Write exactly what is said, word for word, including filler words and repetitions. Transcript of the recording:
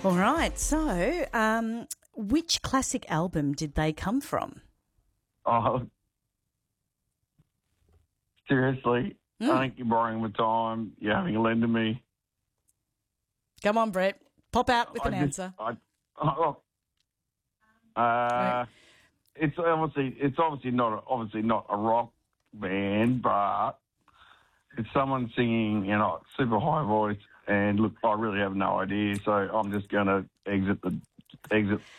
All right. So, um, which classic album did they come from? Oh, seriously? Mm. I think you're borrowing my time. You're having a lend to me. Come on, Brett. Pop out with I an just- answer. I, oh, uh, Right. It's obviously it's obviously not a, obviously not a rock band, but it's someone singing in a super high voice. And look, I really have no idea, so I'm just going to exit the exit